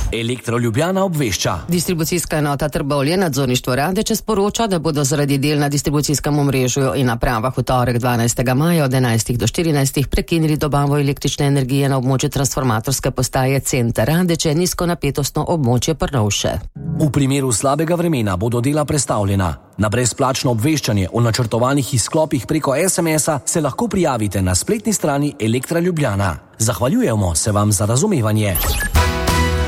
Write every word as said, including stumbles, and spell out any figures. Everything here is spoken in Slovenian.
Elektro Ljubljana obvešča. Distribucijska enota Trbovlje, nadzorništvo Radeče sporoča, da bodo zaradi del na distribucijskem omrežju in napravah v torek dvanajstega maja od enajstih do štirinajstih prekinili dobavo električne energije na območju transformatorske postaje Center Radeče, nizkonapetostno območje Prnovše. V primeru slabega vremena bodo dela prestavljena. Na brezplačno obveščanje o načrtovanih izklopih preko es em es-a se lahko prijavite na spletni strani Elektra Ljubljana. Zahvaljujemo se vam za razumevanje.